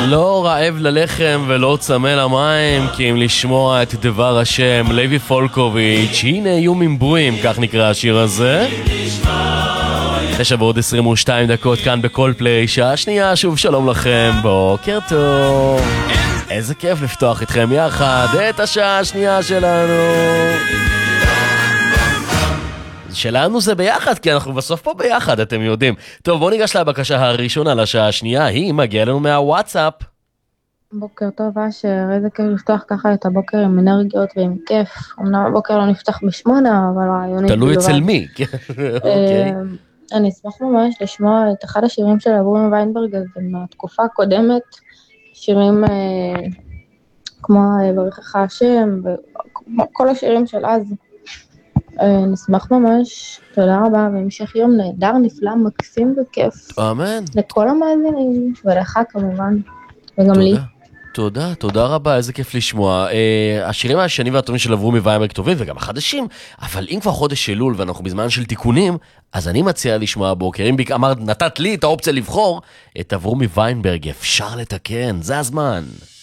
לא רעב ללחם ולא צמא למים, כי אם לשמוע את דבר השם, לוי פולקוביץ', הנה איומים בויים, כך נקרא השיר הזה. 9:22 כאן בכל פליי, שעה שנייה, שוב שלום לכם, בוקר טוב. איזה כיף לפתוח איתכם יחד את השעה השנייה שלנו זה ביחד, כי אנחנו בסוף פה ביחד, אתם יודעים. טוב, בואו ניגש לבקשה הראשונה לשעה השנייה, היא מגיעה לנו מהוואטסאפ. בוקר טוב אשר, איזה כיף לפתוח ככה את הבוקר עם אנרגיות ועם כיף. אמנם הבוקר לא נפתח ב8, אבל רעיונית. תלוי אצל מי. אוקיי. אני אשמח ממש לשמוע את אחד השירים של אברום ויינברג, מהתקופה הקודמת, שירים כמו ברכך השם, וכל השירים של אז. נשמח ממש, תודה רבה, והמשך יום נהדר, נפלא, מקסים וכיף. אמן. לכל המאזינים, ולך כמובן, וגם לי. תודה רבה, איזה כיף לשמוע. השירים הישנים והטובים של אברומי ויינברג טובים, וגם החדשים, אבל אם כבר חודש אלול ואנחנו בזמן של תיקונים, אז אני מציע לשמוע הבוקר. אם אמרת, נתת לי את האופציה לבחור, את אברומי ויינברג אפשר לתקן, זה הזמן.